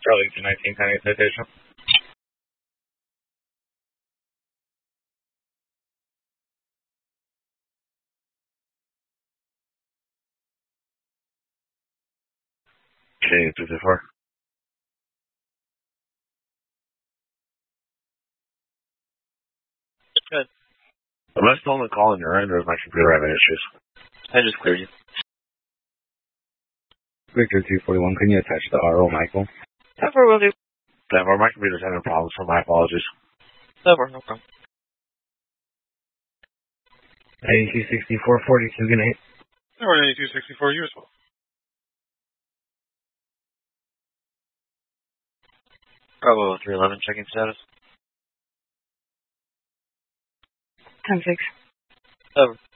Charlie 219, county citation. Okay, 224. Good. Am I still on the call on your end, or is my computer having issues? I just cleared you. Victor 241, can you attach the RO, Michael? Never will do. Denver, my computer's having problems, so my apologies. Never, no problem. 8264, 42, good night. Never 8264, you as well. Bravo 311, checking status. 10-6. Over.